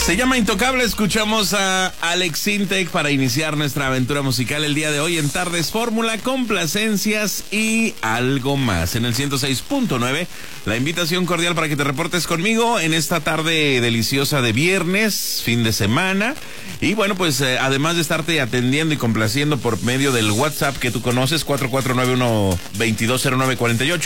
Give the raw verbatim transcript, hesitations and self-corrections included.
Se llama Intocable, escuchamos a Alex Sintek para iniciar nuestra aventura musical el día de hoy en Tardes Fórmula, complacencias y algo más. En el ciento seis punto nueve, la invitación cordial para que te reportes conmigo en esta tarde deliciosa de viernes, fin de semana. Y bueno, pues eh, además de estarte atendiendo y complaciendo por medio del WhatsApp que tú conoces, cuatro cuatro nueve uno, dos dos cero nueve cuatro ocho,